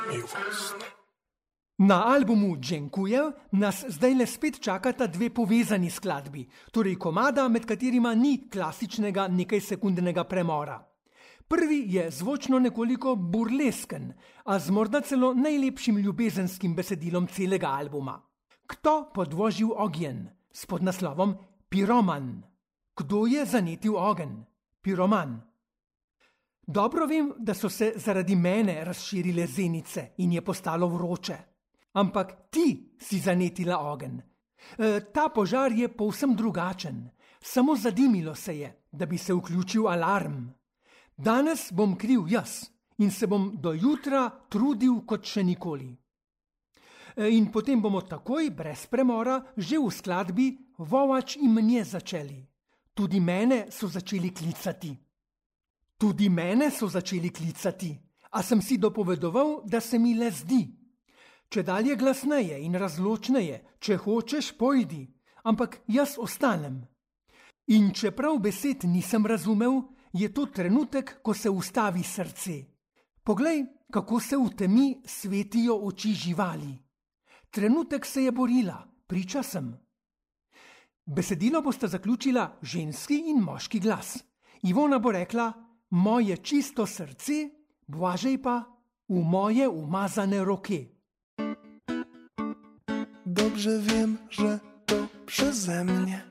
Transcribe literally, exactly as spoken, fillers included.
Na albumu Dziękuję nas zdajle spet čakata dve povezani skladbi, torej komada, med katerima ni klasičnega nekajsekundnega premora. Prvi je zvočno nekoliko burlesken, a z morda celo najlepšim ljubezenskim besedilom celega albuma. Kto podvožil ogenj? S podnaslovom Piroman. Kdo je zanetil ogenj? Piroman. Dobro vem, da so se zaradi mene razširile zenice in je postalo vroče. Ampak ti si zanetila ogenj. E, ta požar je povsem drugačen. Samo zadimilo se je, da bi se vključil alarm. Danes bom kriv jaz in se bom do jutra trudil kot še nikoli. E, in potem bomo takoj, brez premora, že v skladbi Vovač in mnje začeli. Tudi mene so začeli klicati. Tudi mene so začeli klicati, a sem si dopovedoval, da se mi le zdi. Če dalje glasneje in razločneje, če hočeš, pojdi, ampak jaz ostanem. In čeprav besed nisem razumel, je to trenutek, ko se ustavi srce. Poglej, kako se v temi svetijo oči živali. Trenutek se je borila, priča sem. Besedilo bosta zaključila ženski in moški glas. Ivona bo rekla: moje čisto srce, Blažej pa v moje umazane roke. Dobrze wiem, że to przeze mnie